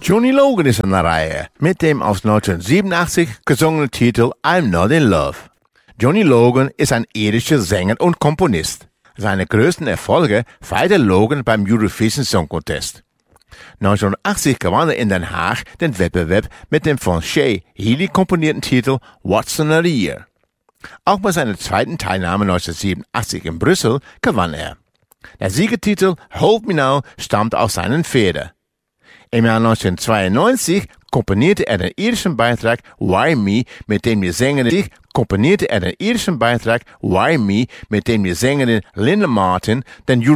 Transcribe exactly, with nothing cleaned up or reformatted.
Johnny Logan ist in der Reihe mit dem aus neunzehnhundertsiebenundachtzig gesungenen Titel I'm Not in Love. Johnny Logan ist ein irischer Sänger und Komponist. Seine größten Erfolge feierte Logan beim Eurovision Song Contest. neunzehnhundertachtzig gewann er in Den Haag den Wettbewerb mit dem von Shea Healy komponierten Titel What's Another Year. Auch bei seiner zweiten Teilnahme neunzehnhundertsiebenundachtzig in Brüssel gewann er. Der Siegertitel Hold Me Now stammt aus seinen Federn. Im Jahr neunzehnhundertzweiundneunzig komponierte er den irischen Beitrag Why Me, mit dem die Sängerin komponierte er den irischen Beitrag Why Me, mit dem die Sängerin Linda Martin den